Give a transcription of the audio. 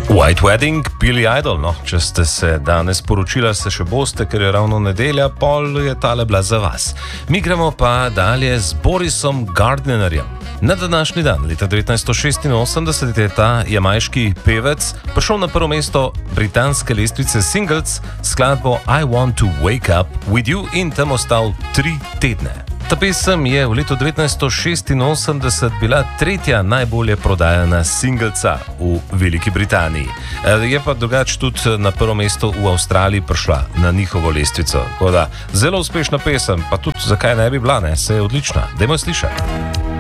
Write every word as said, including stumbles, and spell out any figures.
White Wedding, Billy Idol, no, če ste se danes poročila, se še boste, ker je ravno nedelja, pol je tale bila za vas. Mi gremo pa dalje z Borisom Gardnerjem. Na današnji dan, leta devetnajststo šestinosemdeset, je ta jamajški pevec prišel na prvo mesto britanske lestvice singles s skladbo I Want to Wake Up With You in tam ostal tri tedne. Ta pesem je v letu devetnajststo šestinosemdeset bila tretja najbolje prodajana singlca v Veliki Britaniji. Je pa drugače tudi na prvo mesto v Avstraliji prišla na njihovo lestvico. Da, zelo uspešna pesem, pa tudi zakaj ne bi bila, ne? Se je odlična. Dajmo slišati.